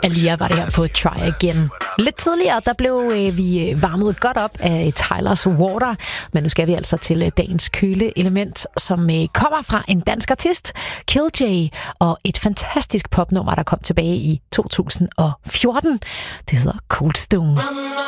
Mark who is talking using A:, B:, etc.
A: Aaliyah var det her på Try Again. Lidt tidligere, der blev vi varmet godt op af Tyler's Water, men nu skal vi altså til dagens køle element, som kommer fra en dansk artist, Kill J, og et fantastisk popnummer, der kom tilbage i 2014. Det hedder Cold Stone.